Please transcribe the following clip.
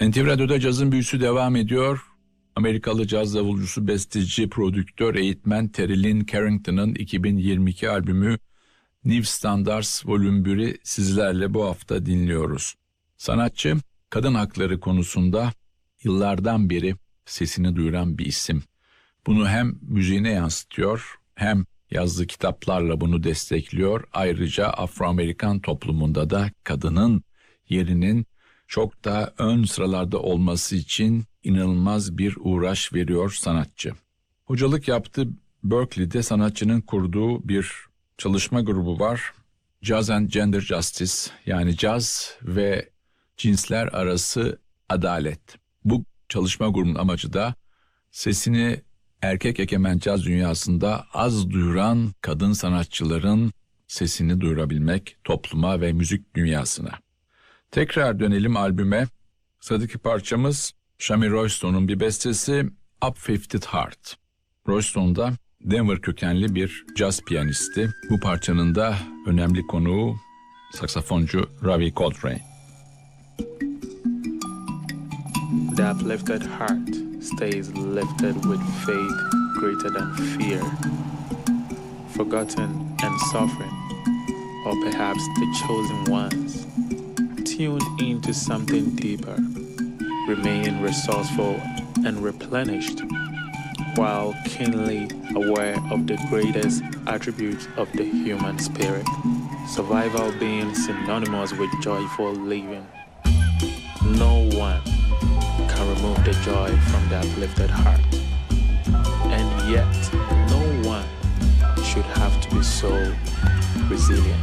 NTV Radyo'da cazın büyüsü devam ediyor. Amerikalı caz davulcusu, besteci, prodüktör, eğitmen Terry Lynn Carrington'ın 2022 albümü New Standards Volume 1'i sizlerle bu hafta dinliyoruz. Sanatçı, kadın hakları konusunda yıllardan beri sesini duyuran bir isim. Bunu hem müziğine yansıtıyor, hem yazdığı kitaplarla bunu destekliyor. Ayrıca Afro-Amerikan toplumunda da kadının yerinin çok daha ön sıralarda olması için inanılmaz bir uğraş veriyor sanatçı. Hocalık yaptığı Berkeley'de sanatçının kurduğu bir çalışma grubu var. Jazz and Gender Justice, yani caz ve cinsler arası adalet. Bu çalışma grubunun amacı da sesini erkek egemen caz dünyasında az duyuran kadın sanatçıların sesini duyurabilmek topluma ve müzik dünyasına. Tekrar dönelim albüme. Sıradaki parçamız Shami Royston'un bir bestesi Up-Fifted Heart. Royston da Denver kökenli bir caz piyanisti. Bu parçanın da önemli konuğu saksafoncu Ravi Coltrane. The uplifted heart stays lifted with faith greater than fear, forgotten and suffering, or perhaps the chosen ones, tuned into something deeper, remaining resourceful and replenished, while keenly aware of the greatest attributes of the human spirit, survival being synonymous with joyful living. No one can remove the joy from the uplifted heart, and yet no one should have to be so resilient.